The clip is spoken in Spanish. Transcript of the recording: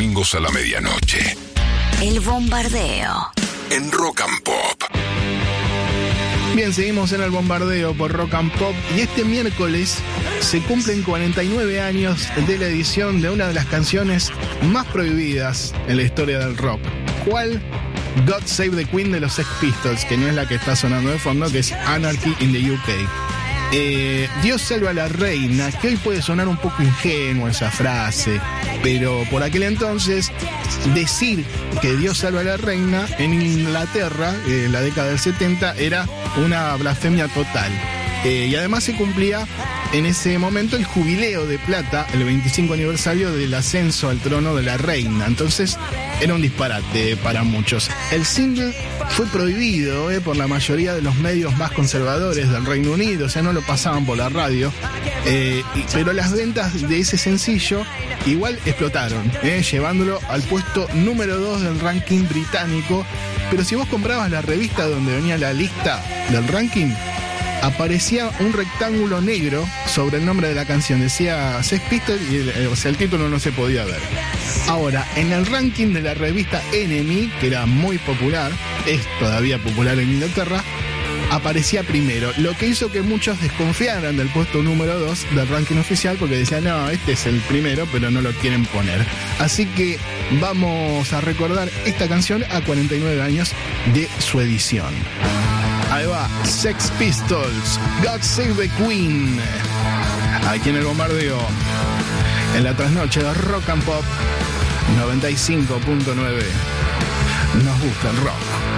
domingos a la medianoche. El Bombardeo. En Rock and Pop. Bien, seguimos en el Bombardeo por Rock and Pop y este miércoles se cumplen 49 años de la edición de una de las canciones más prohibidas en la historia del rock. ¿Cuál? God Save the Queen de los Sex Pistols, que no es la que está sonando de fondo, que es Anarchy in the UK. Dios salva a la reina, que hoy puede sonar un poco ingenuo esa frase, pero por aquel entonces decir que Dios salva a la reina en Inglaterra, en la década del 70, era una blasfemia total. Y además se cumplía en ese momento el jubileo de plata, el 25 aniversario del ascenso al trono de la reina. Entonces era un disparate para muchos. El single fue prohibido por la mayoría de los medios más conservadores del Reino Unido, o sea, no lo pasaban por la radio, pero las ventas de ese sencillo igual explotaron, llevándolo al puesto número 2 del ranking británico. Pero si vos comprabas la revista donde venía la lista del ranking, aparecía un rectángulo negro sobre el nombre de la canción, decía Sex Pistols y el título no se podía ver. Ahora, en el ranking de la revista Enemy, que era muy popular, es todavía popular en Inglaterra, aparecía primero, lo que hizo que muchos desconfiaran del puesto número 2 del ranking oficial, porque decían, no, este es el primero, pero no lo quieren poner. Así que vamos a recordar esta canción a 49 años de su edición. Ahí va, Sex Pistols, God Save the Queen. Aquí en el Bombardeo, en la trasnoche de Rock and Pop 95.9. Nos gusta el rock.